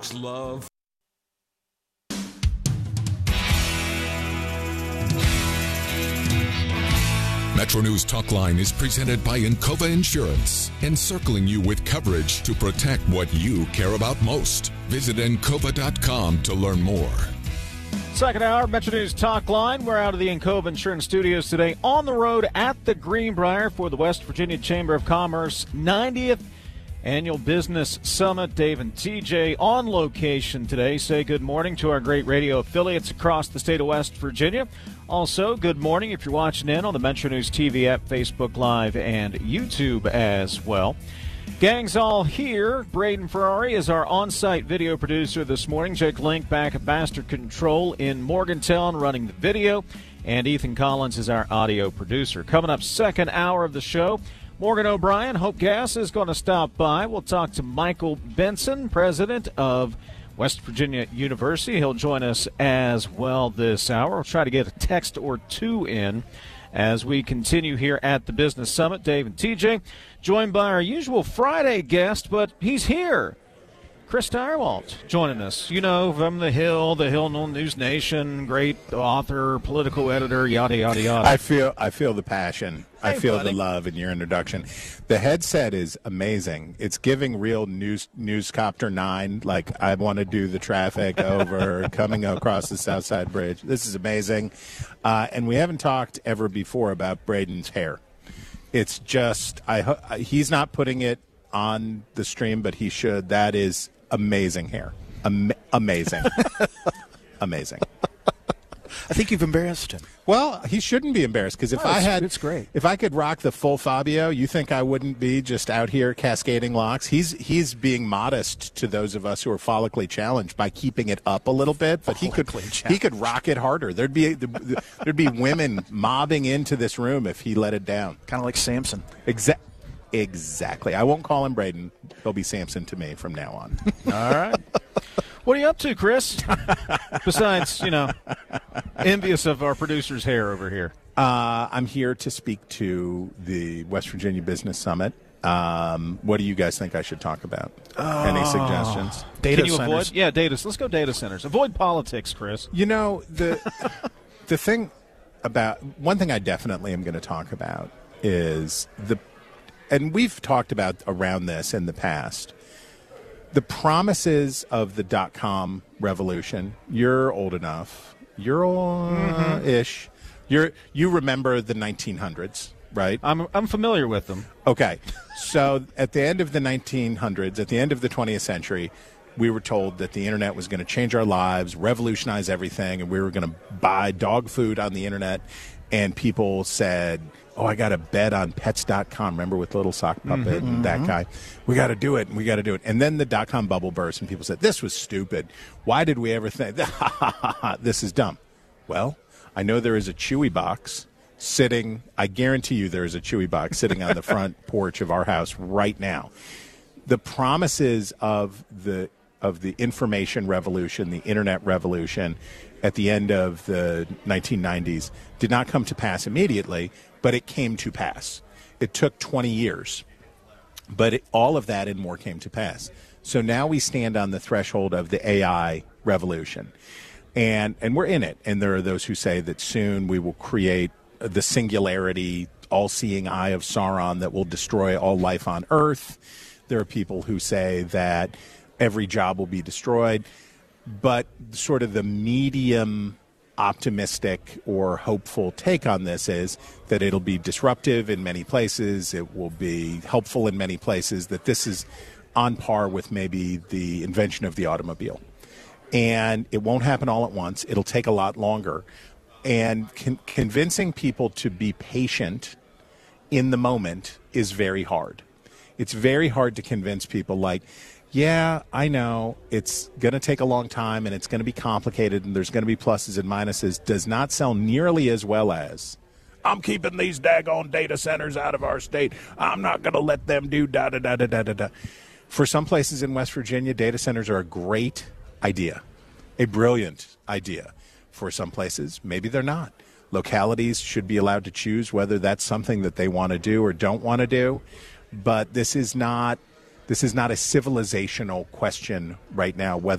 much love. Metro News Talkline is presented by Encova Insurance, encircling you with coverage to protect what you care about most. Visit Encova.com to learn more. Second hour, Metro News Talkline. We're out of the Encova Insurance Studios today on the road at the Greenbrier for the West Virginia Chamber of Commerce 90th Annual Business Summit. Dave and TJ on location today. Say good morning to our great radio affiliates across the state of West Virginia. Also, good morning if you're watching in on the Metro News TV app, Facebook Live, and YouTube as well. Gang's all here. Braden Ferrari is our on-site video producer this morning. Jake Link back at Master Control in Morgantown running the video. And Ethan Collins is our audio producer. Coming up, second hour of the show, Morgan O'Brien, Hope Gas, is going to stop by. We'll talk to Michael Benson, president of West Virginia University. He'll join us as well this hour. We'll try to get a text or two in as we continue here at the Business Summit. Dave and TJ, joined by our usual Friday guest, but he's here. Chris Direwalt joining us. You know, from The Hill News Nation, great author, political editor, yada, yada, yada. I feel the passion. Hey, I feel buddy. The love in your introduction. The headset is amazing. It's giving real Newscopter 9, like I want to do the traffic over coming across the South Side Bridge. This is amazing. And we haven't talked ever before about Braden's hair. It's just, he's not putting it on the stream, but he should. That is amazing hair. Amazing. Amazing. I think you've embarrassed him. Well, he shouldn't be embarrassed because it's great. If I could rock the full Fabio, you think I wouldn't be just out here cascading locks? He's being modest to those of us who are follically challenged by keeping it up a little bit, but he could rock it harder. There'd be women mobbing into this room if he let it down. Kind of like Samson. Exactly. I won't call him Braden. He'll be Samson to me from now on. All right. What are you up to, Chris? Besides, envious of our producer's hair over here. I'm here to speak to the West Virginia Business Summit. What do you guys think I should talk about? Any suggestions? Data centers. Avoid? Yeah, data. Let's go data centers. Avoid politics, Chris. The thing about one thing I definitely am going to talk about is and we've talked about around this in the past. The promises of the .com revolution. You're old enough. You're old-ish. You remember the 1900s, right? I'm familiar with them. Okay. So at the end of the 1900s, at the end of the 20th century, we were told that the internet was going to change our lives, revolutionize everything, and we were going to buy dog food on the internet. And people said, oh, I got a bet on pets.com. Remember with Little Sock Puppet and that guy? We got to do it, and we got to do it. And then the .com bubble burst, and people said, this was stupid. Why did we ever think, this is dumb? Well, I know there is a Chewy box sitting, I guarantee you there is a Chewy box sitting on the front porch of our house right now. The promises of the information revolution, the internet revolution, at the end of the 1990s did not come to pass immediately, but it came to pass. It took 20 years, but all of that and more came to pass. So now we stand on the threshold of the AI revolution, and we're in it. And there are those who say that soon we will create the singularity, all-seeing eye of Sauron that will destroy all life on Earth. There are people who say that every job will be destroyed. But sort of the medium optimistic or hopeful take on this is that it'll be disruptive in many places. It will be helpful in many places, that this is on par with maybe the invention of the automobile. And it won't happen all at once. It'll take a lot longer. And convincing people to be patient in the moment is very hard. It's very hard to convince people like, yeah, I know it's going to take a long time and it's going to be complicated and there's going to be pluses and minuses, does not sell nearly as well as, I'm keeping these daggone data centers out of our state. I'm not going to let them do da-da-da-da-da-da-da. For some places in West Virginia, data centers are a great idea, a brilliant idea. For some places, maybe they're not. Localities should be allowed to choose whether that's something that they want to do or don't want to do. But this is not a civilizational question right now, whether